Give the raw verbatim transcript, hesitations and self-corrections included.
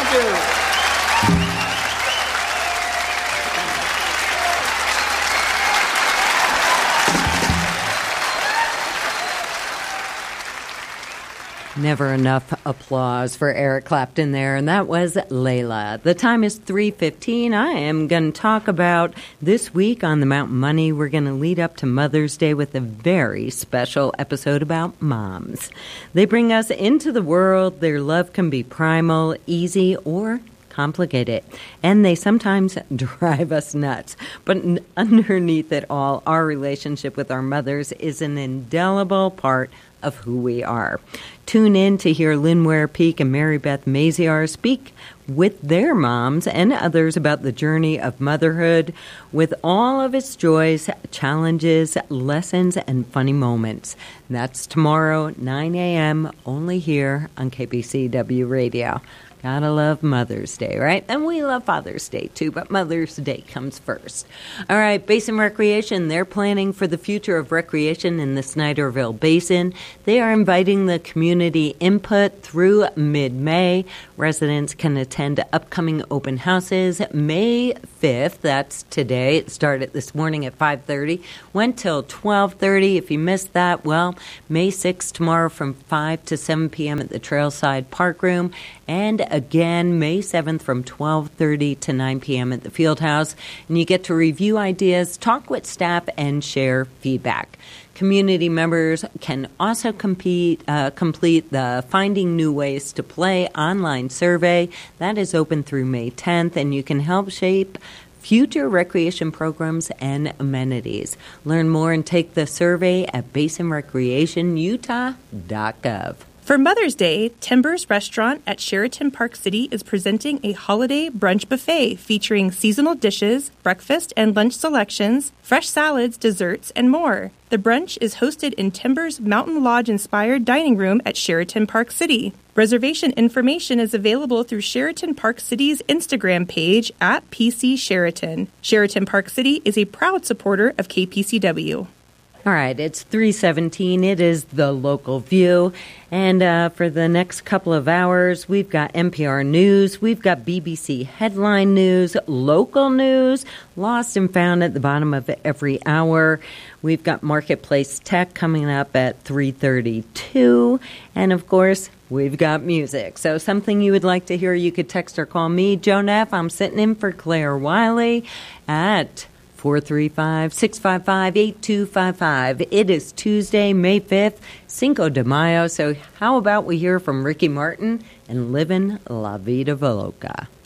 Thank you. Never enough applause for Eric Clapton there, and that was Layla. The time is three fifteen. I am going to talk about this week on the Mountain Money. We're going to lead up to Mother's Day with a very special episode about moms. They bring us into the world. Their love can be primal, easy, or complicated, and they sometimes drive us nuts. But underneath it all, our relationship with our mothers is an indelible part of who we are. Tune in to hear Lynn Ware Peak and Mary Beth Maziar speak with their moms and others about the journey of motherhood with all of its joys, challenges, lessons, and funny moments. That's tomorrow, nine a.m., only here on K P C W Radio. Gotta love Mother's Day, right? And we love Father's Day, too, but Mother's Day comes first. All right, Basin Recreation, they're planning for the future of recreation in the Snyderville Basin. They are inviting the community input through mid-May. Residents can attend upcoming open houses May fifth. That's today. It started this morning at five thirty. Went till twelve thirty. If you missed that, well, May sixth tomorrow from five to seven p.m. at the Trailside Park Room. And again, May seventh from twelve thirty to nine p.m. at the Fieldhouse. And you get to review ideas, talk with staff, and share feedback. Community members can also compete, uh, complete the Finding New Ways to Play online survey. That is open through May tenth, and you can help shape future recreation programs and amenities. Learn more and take the survey at basin recreation utah dot gov. For Mother's Day, Timbers Restaurant at Sheraton Park City is presenting a holiday brunch buffet featuring seasonal dishes, breakfast and lunch selections, fresh salads, desserts, and more. The brunch is hosted in Timbers Mountain Lodge-inspired dining room at Sheraton Park City. Reservation information is available through Sheraton Park City's Instagram page at P C Sheraton. Sheraton Park City is a proud supporter of K P C W. All right, it's three seventeen. It is the Local View. And uh, for the next couple of hours, we've got N P R News, we've got B B C Headline News, local news, lost and found at the bottom of every hour. We've got Marketplace Tech coming up at three thirty-two. And, of course, we've got music. So something you would like to hear, you could text or call me, Joan F. I'm sitting in for Claire Wiley at four three five, six five five, eight two five five. It is Tuesday, May fifth, Cinco de Mayo. So how about we hear from Ricky Martin and Livin' La Vida Loca?